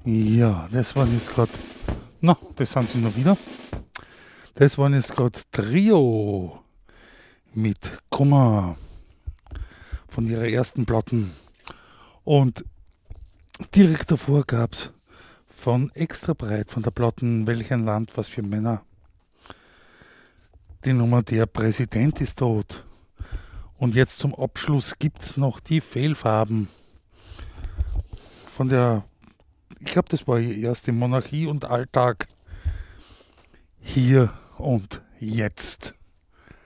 Ja, das waren jetzt gerade, na, das sind sie noch wieder. Das waren jetzt gerade Trio mit Kummer von ihrer ersten Platten. Und direkt davor gab es von Extra Breit, von der Platten Welch ein Land, was für Männer, die Nummer Der Präsident ist tot. Und jetzt zum Abschluss gibt es noch die Fehlfarben von der, ich glaube, das war ihr erste Monarchie und Alltag hier und jetzt.